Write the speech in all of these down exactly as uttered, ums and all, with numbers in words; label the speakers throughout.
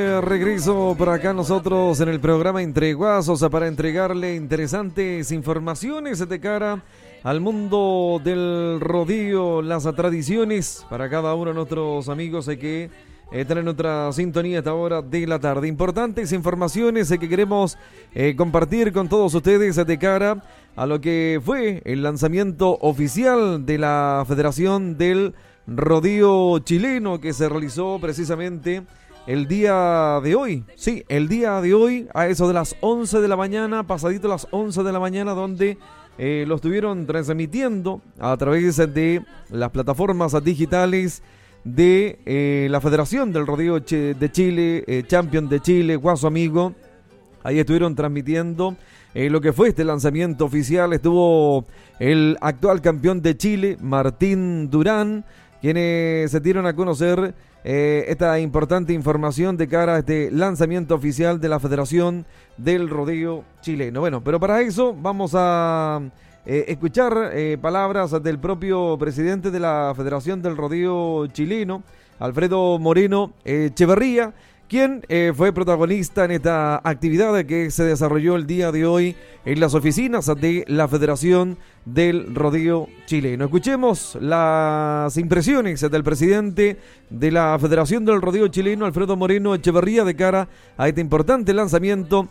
Speaker 1: Regreso por acá nosotros en el programa Entre Guasos para entregarle interesantes informaciones de cara al mundo del rodeo, las tradiciones para cada uno de nuestros amigos que eh, tienen nuestra sintonía a esta hora de la tarde. Importantes informaciones que queremos eh, compartir con todos ustedes de cara a lo que fue el lanzamiento oficial de la Federación del Rodeo Chileno que se realizó precisamente el día de hoy, sí, el día de hoy a eso de las once de la mañana, pasadito las once de la mañana, donde eh, lo estuvieron transmitiendo a través de las plataformas digitales de eh, la Federación del Rodeo de Chile, eh, Champion de Chile, Guaso Amigo. Ahí estuvieron transmitiendo eh, lo que fue este lanzamiento oficial. Estuvo el actual campeón de Chile, Martín Durán, quienes se dieron a conocer Eh, esta importante información de cara a este lanzamiento oficial de la Federación del Rodeo Chileno. Bueno, pero para eso vamos a eh, escuchar eh, palabras del propio presidente de la Federación del Rodeo Chileno, Alfredo Moreno Echeverría, quien eh, fue protagonista en esta actividad que se desarrolló el día de hoy en las oficinas de la Federación del Rodeo Chileno. Escuchemos las impresiones del presidente de la Federación del Rodeo Chileno, Alfredo Moreno Echeverría, de cara a este importante lanzamiento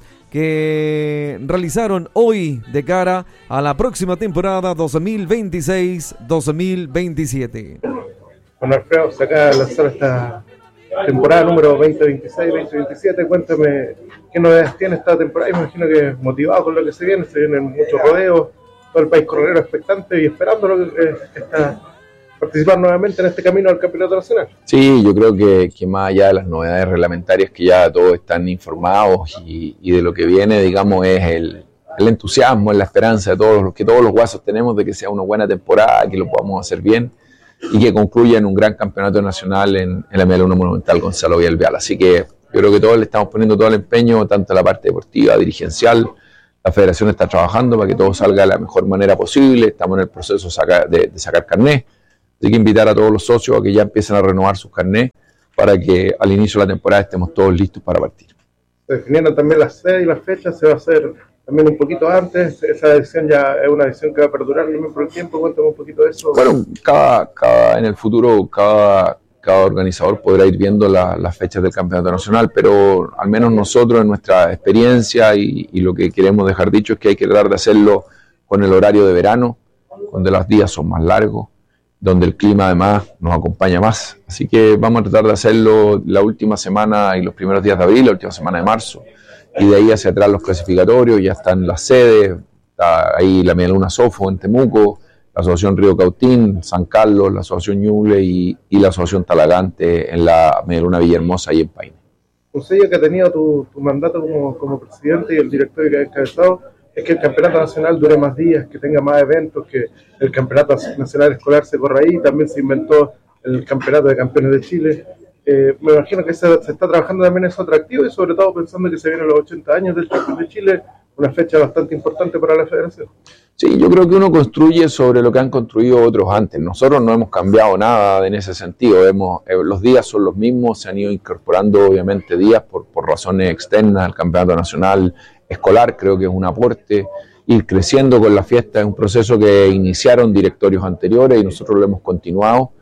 Speaker 1: que realizaron hoy de cara a la próxima temporada dos mil veintiséis dos mil veintisiete.
Speaker 2: Bueno, Alfredo, se acaba de lanzar esta temporada número veinte veintiséis veinte veintisiete. Cuéntame qué novedades tiene esta temporada. Y me imagino que motivado con lo que se viene, se vienen muchos rodeos, todo el país corredero expectante y esperando lo que está participar nuevamente en este camino al campeonato nacional.
Speaker 3: Sí, yo creo que, que más allá de las novedades reglamentarias que ya todos están informados y, y de lo que viene, digamos, es el, el entusiasmo, la esperanza de todos los que todos los guasos tenemos de que sea una buena temporada, que lo podamos hacer bien y que concluya en un gran campeonato nacional en, en la Media Luna Monumental Gonzalo Villalbeal. Así que yo creo que todos le estamos poniendo todo el empeño, tanto la parte deportiva, dirigencial. La federación está trabajando para que todo salga de la mejor manera posible. Estamos en el proceso de sacar, de, de sacar carnet. Hay que invitar a todos los socios a que ya empiecen a renovar sus carnets para que al inicio de la temporada estemos todos listos para partir.
Speaker 2: Se definieron también las sedes y las fechas, se va a hacer también un poquito antes. Esa decisión ya es una decisión que va a perdurar también por el tiempo. Cuéntame un poquito de eso.
Speaker 3: Bueno, cada, cada, en el futuro cada, cada organizador podrá ir viendo la, las fechas del campeonato nacional, pero al menos nosotros en nuestra experiencia y, y lo que queremos dejar dicho es que hay que tratar de hacerlo con el horario de verano, donde los días son más largos, donde el clima además nos acompaña más. Así que vamos a tratar de hacerlo la última semana y los primeros días de abril, la última semana de marzo, y de ahí hacia atrás los clasificatorios. Ya están las sedes, está ahí la Media Luna Sofo en Temuco, la Asociación Río Cautín, San Carlos, la Asociación Ñuble y, y la Asociación Talagante en la Media Luna Villahermosa y en Paine.
Speaker 2: Un sello que ha tenido tu, tu mandato como, como presidente y el directorio que ha encabezado es que el campeonato nacional dure más días, que tenga más eventos, que el campeonato nacional escolar se corra ahí. También se inventó el campeonato de campeones de Chile. Eh, me imagino que se, se está trabajando también eso atractivo y sobre todo pensando que se vienen los ochenta años del campeón de Chile, una fecha bastante importante para la federación.
Speaker 3: Sí, yo creo que uno construye sobre lo que han construido otros antes. Nosotros no hemos cambiado nada en ese sentido. Hemos, eh, los días son los mismos, se han ido incorporando obviamente días por, por razones externas al campeonato nacional escolar. Creo que es un aporte. Ir creciendo con la fiesta es un proceso que iniciaron directorios anteriores y nosotros lo hemos continuado.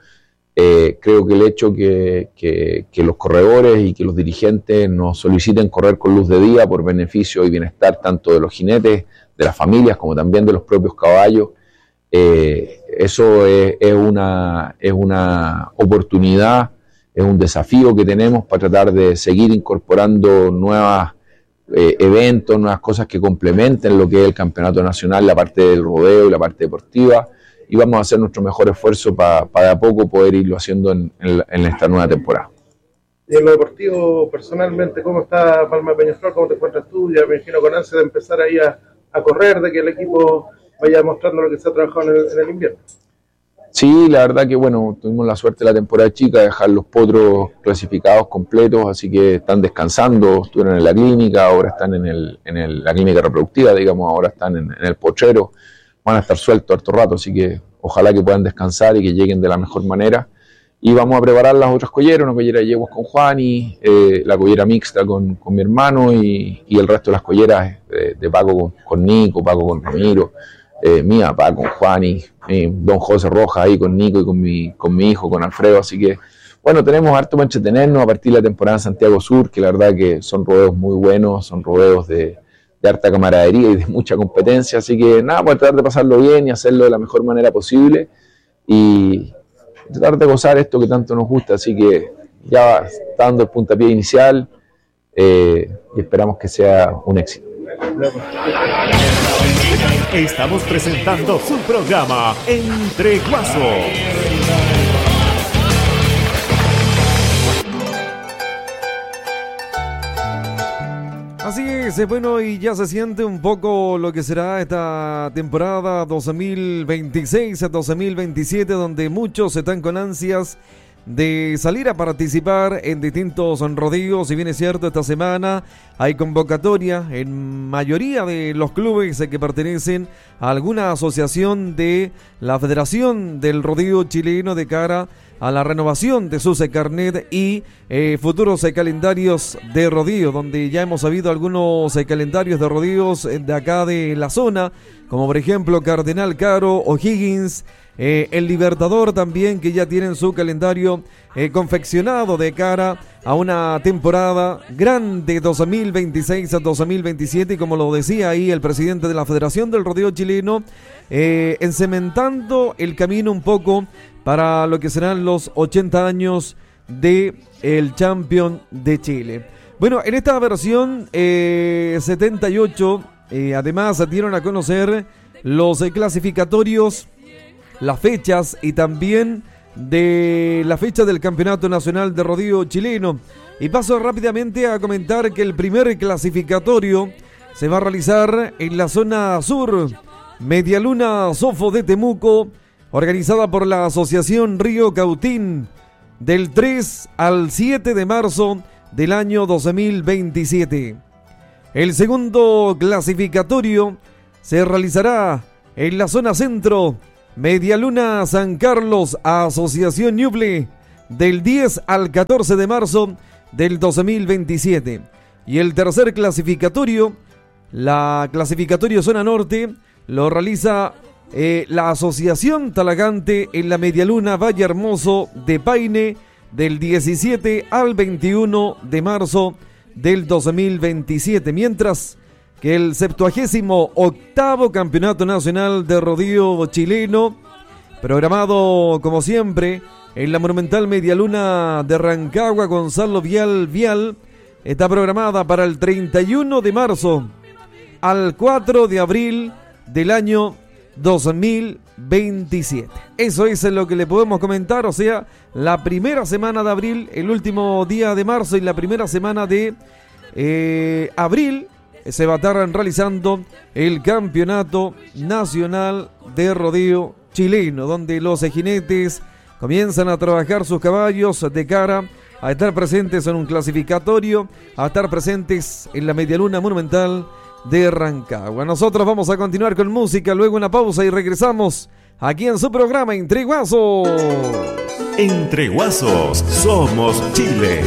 Speaker 3: Eh, creo que el hecho que, que, que los corredores y que los dirigentes nos soliciten correr con luz de día por beneficio y bienestar tanto de los jinetes, de las familias, como también de los propios caballos, eh, eso es, es, una, es una oportunidad, es un desafío que tenemos para tratar de seguir incorporando nuevos eh, eventos, nuevas cosas que complementen lo que es el campeonato nacional, la parte del rodeo y la parte deportiva. Y vamos a hacer nuestro mejor esfuerzo para pa de a poco poder irlo haciendo en, en, en esta nueva temporada.
Speaker 2: Y en lo deportivo, personalmente, ¿cómo está Palma de Peñaflor? ¿Cómo te encuentras tú? Ya me imagino con ansia de empezar ahí a, a correr, de que el equipo vaya mostrando lo que se ha trabajado en el, en el invierno.
Speaker 3: Sí, la verdad que bueno, tuvimos la suerte de la temporada chica de dejar los potros clasificados completos, así que están descansando, estuvieron en la clínica, ahora están en, el, en el, la clínica reproductiva, digamos, ahora están en, en el potrero. Van a estar sueltos harto rato, así que ojalá que puedan descansar y que lleguen de la mejor manera. y vamos a preparar las otras colleras, una collera de yeguas con Juani, eh, la collera mixta con, con mi hermano y, y el resto de las colleras de, de Paco con, con Nico, Paco con Ramiro, eh, mía, Paco con Juani, eh, Don José Rojas ahí con Nico y con mi, con mi hijo, con Alfredo, así que bueno, tenemos harto para entretenernos a partir de la temporada en Santiago Sur, que la verdad que son rodeos muy buenos, son rodeos de, de harta camaradería y de mucha competencia, así que nada, pues tratar de pasarlo bien y hacerlo de la mejor manera posible y tratar de gozar esto que tanto nos gusta, así que ya está dando el puntapié inicial eh, y esperamos que sea un éxito.
Speaker 4: Estamos presentando su programa Entre Guasos.
Speaker 1: Así es, bueno, y ya se siente un poco lo que será esta temporada dos mil veintiséis a dos mil veintisiete, donde muchos están con ansias de salir a participar en distintos rodeos. Si bien es cierto, esta semana hay convocatoria en mayoría de los clubes que pertenecen a alguna asociación de la Federación del Rodeo Chileno de cara a la renovación de sus carnet y eh, futuros eh, calendarios de rodeo, donde ya hemos sabido algunos eh, calendarios de rodeos eh, de acá de la zona, como por ejemplo Cardenal Caro, O'Higgins, eh, el Libertador también, que ya tienen su calendario eh, confeccionado de cara a una temporada grande dos mil veintiséis a dos mil veintisiete, y como lo decía ahí el presidente de la Federación del Rodeo Chileno, eh, encementando el camino un poco para lo que serán los ochenta años de el Champion de Chile. Bueno, en esta versión eh, setenta y ocho, eh, además se dieron a conocer los eh, clasificatorios, las fechas y también de la fecha del Campeonato Nacional de Rodeo Chileno. Y paso rápidamente a comentar que el primer clasificatorio se va a realizar en la zona sur, Medialuna Sofo de Temuco, organizada por la Asociación Río Cautín, del tres al siete de marzo del año dos mil veintisiete. El segundo clasificatorio se realizará en la zona centro, Medialuna San Carlos, Asociación Ñuble, del diez al catorce de marzo del dos mil veintisiete. Y el tercer clasificatorio, la clasificatorio zona norte, lo realiza Eh, la Asociación Talagante en la Medialuna Valle Hermoso de Paine, del diecisiete al veintiuno de marzo del dos mil veintisiete, mientras que el septuagésimo octavo Campeonato Nacional de Rodeo Chileno, programado como siempre en la monumental Medialuna de Rancagua Gonzalo Vial Vial, está programada para el treinta y uno de marzo al cuatro de abril del año dos mil veintisiete. Eso es lo que le podemos comentar, o sea, la primera semana de abril, el último día de marzo y la primera semana de eh, abril se va a estar realizando el Campeonato Nacional de Rodeo Chileno, donde los jinetes comienzan a trabajar sus caballos de cara a estar presentes en un clasificatorio, a estar presentes en la Medialuna Monumental de Rancagua. Nosotros vamos a continuar con música, luego una pausa y regresamos aquí en su programa Entre Guasos.
Speaker 4: Entre Guasos somos Chile.